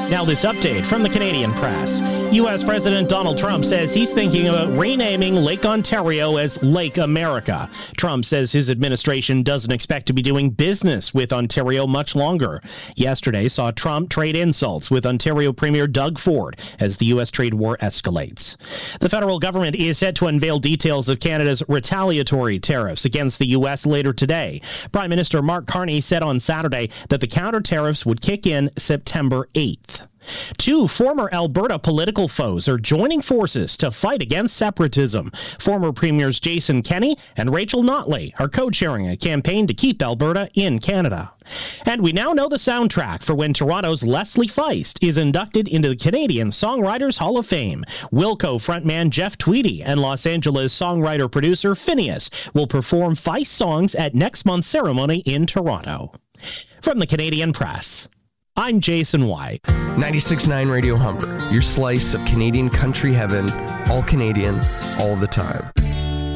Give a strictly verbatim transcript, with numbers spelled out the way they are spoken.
Now this update from the Canadian Press. U S President Donald Trump says he's thinking about renaming Lake Ontario as Lake America. Trump says his administration doesn't expect to be doing business with Ontario much longer. Yesterday saw Trump trade insults with Ontario Premier Doug Ford as the U S trade war escalates. The federal government is set to unveil details of Canada's retaliatory tariffs against the U S later today. Prime Minister Mark Carney said on Saturday that the counter tariffs would kick in September eighth. Two former Alberta political foes are joining forces to fight against separatism. Former Premiers Jason Kenney and Rachel Notley are co-chairing a campaign to keep Alberta in Canada. And we now know the soundtrack for when Toronto's Leslie Feist is inducted into the Canadian Songwriters Hall of Fame. Wilco frontman Jeff Tweedy and Los Angeles songwriter-producer Phineas will perform Feist songs at next month's ceremony in Toronto. From the Canadian Press, I'm Jason White. ninety-six point nine Radio Humber, your slice of Canadian country heaven, all Canadian, all the time.